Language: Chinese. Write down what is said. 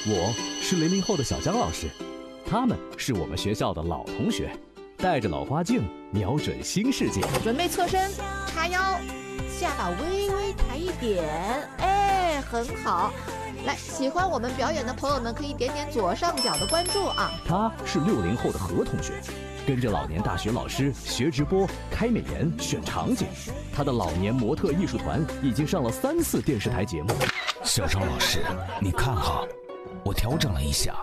我是00后的小江老师，他们是我们学校的老同学，带着老花镜，瞄准新世界。 准备侧身，叉腰，下巴微微抬一点，哎，很好。来，喜欢我们表演的朋友们可以点点左上角的关注啊。 他是60后的何同学，跟着老年大学老师学直播、开美颜、选场景。他的老年模特艺术团已经上了3次电视台节目。 小张老师，你看哈，我调整了一下。